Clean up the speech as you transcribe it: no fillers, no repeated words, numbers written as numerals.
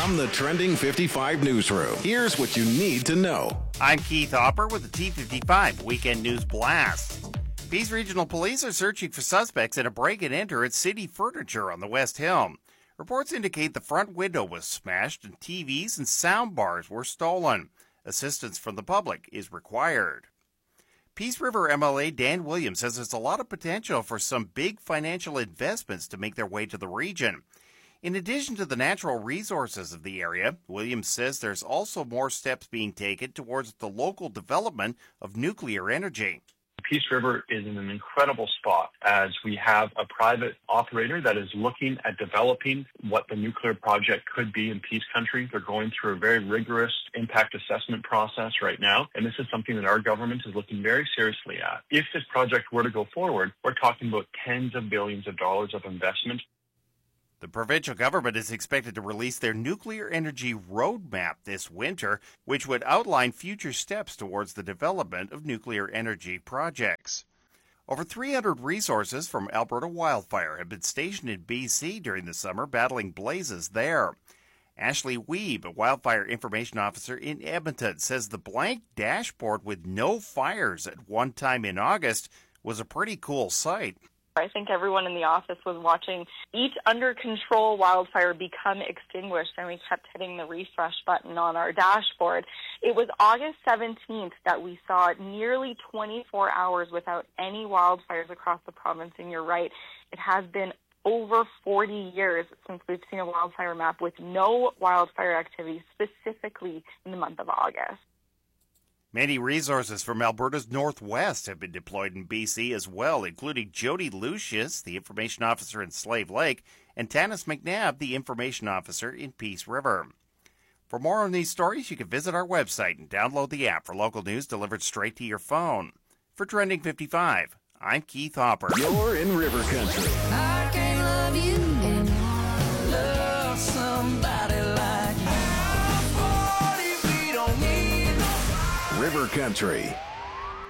From the Trending 55 newsroom, here's what you need to know. I'm Keith Hopper with the T55 Weekend News Blast. Peace Regional Police are searching for suspects in a break-and-enter at City Furniture on the West Hill. Reports indicate the front window was smashed and TVs and sound bars were stolen. Assistance from the public is required. Peace River MLA Dan Williams says there's a lot of potential for some big financial investments to make their way to the region. In addition to the natural resources of the area, Williams says there's also more steps being taken towards the local development of nuclear energy. Peace River is in an incredible spot as we have a private operator that is looking at developing what the nuclear project could be in Peace Country. They're going through a very rigorous impact assessment process right now, and this is something that our government is looking very seriously at. If this project were to go forward, we're talking about tens of billions of dollars of investment. The provincial government is expected to release their nuclear energy roadmap this winter, which would outline future steps towards the development of nuclear energy projects. Over 300 resources from Alberta Wildfire have been stationed in BC during the summer, battling blazes there. Ashley Weeb, a wildfire information officer in Edmonton, says the blank dashboard with no fires at one time in August was a pretty cool sight. I think everyone in the office was watching each under control wildfire become extinguished, and we kept hitting the refresh button on our dashboard. It was August 17th that we saw nearly 24 hours without any wildfires across the province, and you're right, it has been over 40 years since we've seen a wildfire map with no wildfire activity, specifically in the month of August. Many resources from Alberta's northwest have been deployed in BC as well, including Jody Lucius, the information officer in Slave Lake, and Tanis McNabb, the information officer in Peace River. For more on these stories, you can visit our website and download the app for local news delivered straight to your phone. For Trending 55, I'm Keith Hopper. You're in River Country. I can't love you and love somebody like you. River Country.